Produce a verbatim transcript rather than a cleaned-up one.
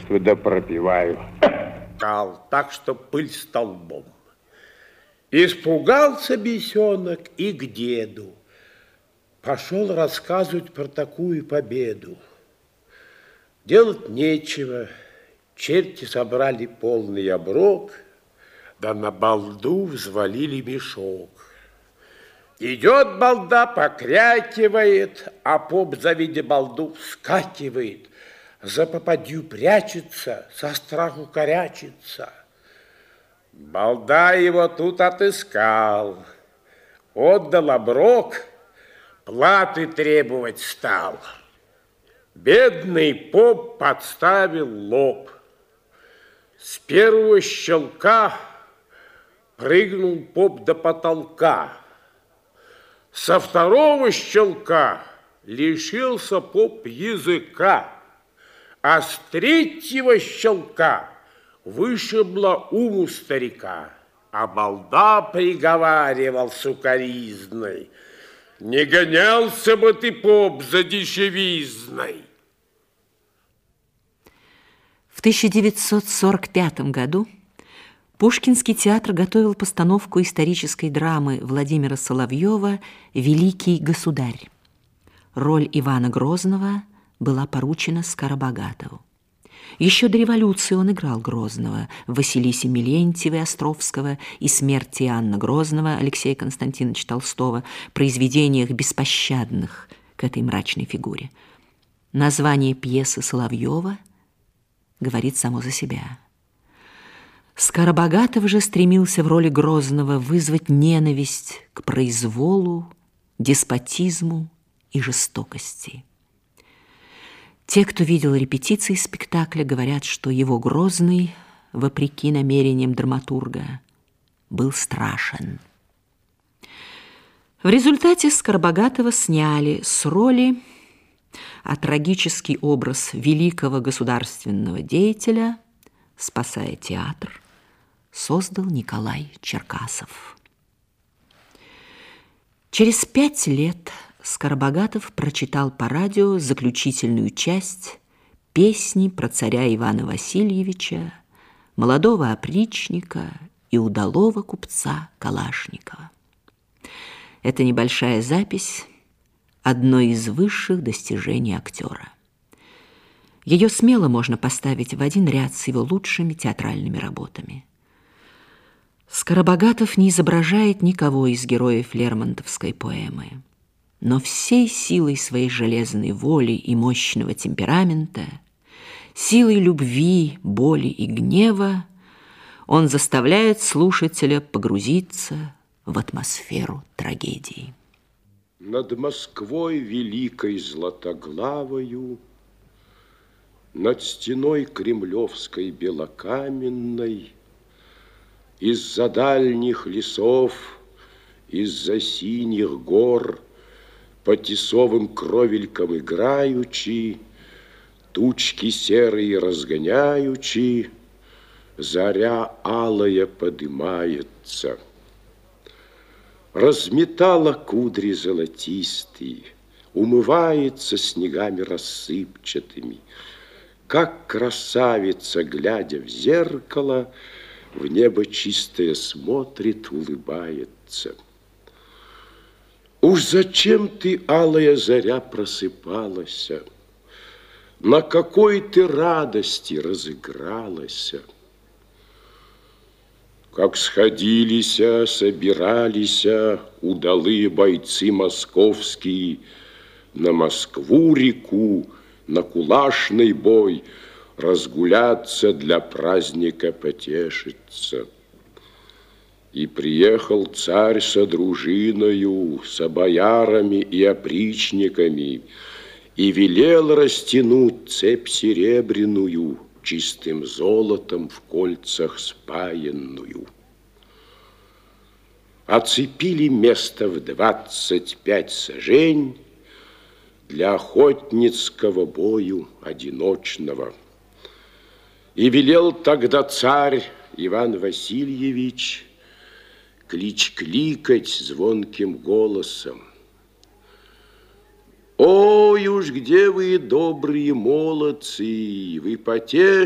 да пропиваю. Так что пыль столбом. Испугался бесенок и к деду. Пошел рассказывать про такую победу. Делать нечего. Черти собрали полный оброк, да на балду взвалили мешок. Идет балда, покрякивает, а поп, завидя балду, вскакивает, за попадью прячется, со страху корячится. Балда его тут отыскал, отдал оброк, платы требовать стал. Бедный поп подставил лоб. С первого щелка прыгнул поп до потолка. Со второго щелка лишился поп языка, а с третьего щелка вышибло ум у старика. А балда приговаривал сукоризной: не гонялся бы ты, поп, за дешевизной. В тысяча девятьсот сорок пятом году Пушкинский театр готовил постановку исторической драмы Владимира Соловьева «Великий государь». Роль Ивана Грозного была поручена Скоробогатову. Еще до революции он играл Грозного в «Василисе Мелентьевой» Островского и «Смерти Иоанна Грозного» Алексея Константиновича Толстого, произведениях беспощадных к этой мрачной фигуре. Название пьесы Соловьева говорит само за себя. Скоробогатов же стремился в роли Грозного вызвать ненависть к произволу, деспотизму и жестокости. Те, кто видел репетиции спектакля, говорят, что его Грозный, вопреки намерениям драматурга, был страшен. В результате Скоробогатова сняли с роли, а трагический образ великого государственного деятеля, спасая театр, создал Николай Черкасов. Через пять лет Скоробогатов прочитал по радио заключительную часть песни про царя Ивана Васильевича, молодого опричника и удалого купца Калашникова. Эта небольшая запись – одно из высших достижений актера. Ее смело можно поставить в один ряд с его лучшими театральными работами. Скоробогатов не изображает никого из героев Лермонтовской поэмы, но всей силой своей железной воли и мощного темперамента, силой любви, боли и гнева он заставляет слушателя погрузиться в атмосферу трагедии. Над Москвой великой златоглавою, над стеной кремлевской белокаменной, из-за дальних лесов, из-за синих гор, по тесовым кровелькам играючи, тучки серые разгоняючи, заря алая подымается. Разметала кудри золотистые, умывается снегами рассыпчатыми, как красавица, глядя в зеркало, в небо чистое смотрит, улыбается. Уж зачем ты, алая заря, просыпалась? На какой ты радости разыгралась? Как сходились, собирались удалые бойцы московские на Москву-реку, на кулашный бой, разгуляться, для праздника потешиться. И приехал царь со дружиною, со боярами и опричниками, и велел растянуть цепь серебряную, чистым золотом в кольцах спаянную. Оцепили место в двадцать пять сажень для охотницкого бою одиночного. И велел тогда царь Иван Васильевич клич кликать звонким голосом: ой уж где вы, добрые молодцы, вы потешите